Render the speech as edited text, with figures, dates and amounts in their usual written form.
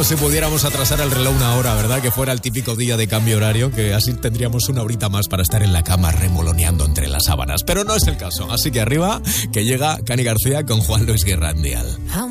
como si pudiéramos atrasar el reloj una hora, ¿verdad? Que fuera el típico día de cambio horario, que así tendríamos una horita más para estar en la cama remoloneando entre las sábanas. Pero no es el caso. Así que arriba, que llega Cani García con Juan Luis Guerra en Dial.